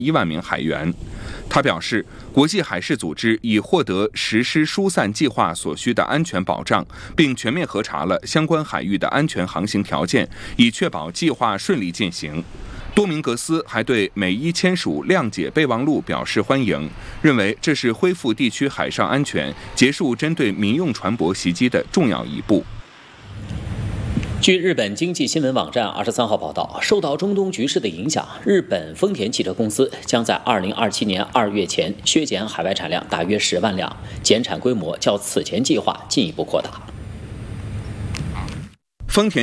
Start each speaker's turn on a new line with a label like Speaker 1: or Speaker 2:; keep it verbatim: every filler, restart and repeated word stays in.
Speaker 1: 一万名海员。他表示，国际海事组织已获得实施疏散计划所需的安全保障，并全面核查了相关海域的安全航行条件，以确保计划顺利进行。多明格斯还对美伊签署谅解备忘录表示欢迎，认为这是恢复地区海上安全、结束针对民用船舶袭击的重要一步。
Speaker 2: 据日本经济新闻网站二十三号报道，受到中东局势的影响，日本丰田汽车公司将在二零二七年二月前削减海外产量大约十万辆，减产规模较此前计划进一步扩大。
Speaker 1: 丰田